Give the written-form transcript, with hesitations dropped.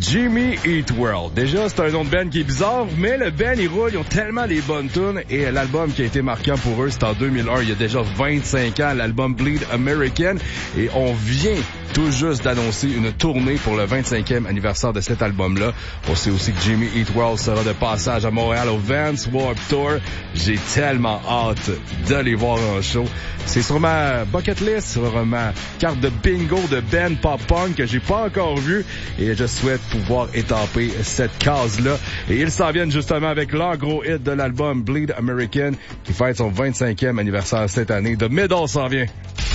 Jimmy Eat World. Déjà, c'est un nom de band qui est bizarre, mais le band, ils roulent, ils ont tellement des bonnes tunes, et l'album qui a été marquant pour eux, c'est en 2001, il y a déjà 25 ans, l'album Bleed American, et on vient tout juste d'annoncer une tournée pour le 25e anniversaire de cet album-là. On sait aussi que Jimmy Eat World sera de passage à Montréal au Vans Warped Tour. J'ai tellement hâte de les voir en show. C'est sur ma bucket list, sur ma carte de bingo de band pop-punk que j'ai pas encore vu, et je souhaite pouvoir étamper cette case-là. Et ils s'en viennent justement avec leur gros hit de l'album Bleed American qui fête son 25e anniversaire cette année. The Middle s'en vient.